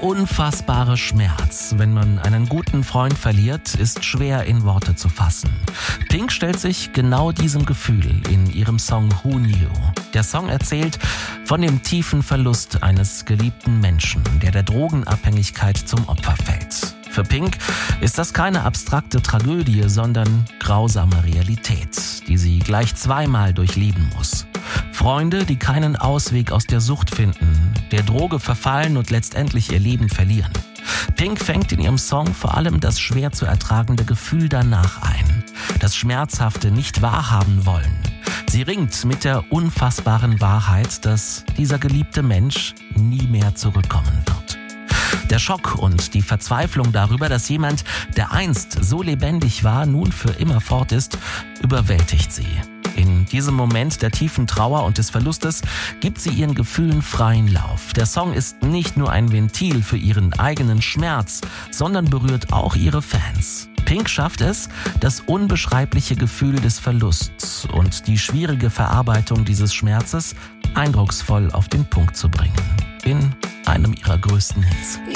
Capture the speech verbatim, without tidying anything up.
Der unfassbare Schmerz, wenn man einen guten Freund verliert, ist schwer in Worte zu fassen. Pink stellt sich genau diesem Gefühl in ihrem Song Who Knew. Der Song erzählt von dem tiefen Verlust eines geliebten Menschen, der der Drogenabhängigkeit zum Opfer fällt. Für Pink ist das keine abstrakte Tragödie, sondern grausame Realität, die sie gleich zweimal durchleben muss. Freunde, die keinen Ausweg aus der Sucht finden, der Droge verfallen und letztendlich ihr Leben verlieren. Pink fängt in ihrem Song vor allem das schwer zu ertragende Gefühl danach ein, das schmerzhafte nicht wahrhaben wollen. Sie ringt mit der unfassbaren Wahrheit, dass dieser geliebte Mensch nie mehr zurückkommen wird. Der Schock und die Verzweiflung darüber, dass jemand, der einst so lebendig war, nun für immer fort ist, überwältigt sie. In diesem Moment der tiefen Trauer und des Verlustes gibt sie ihren Gefühlen freien Lauf. Der Song ist nicht nur ein Ventil für ihren eigenen Schmerz, sondern berührt auch ihre Fans. Pink schafft es, das unbeschreibliche Gefühl des Verlusts und die schwierige Verarbeitung dieses Schmerzes eindrucksvoll auf den Punkt zu bringen. In einem ihrer größten Hits.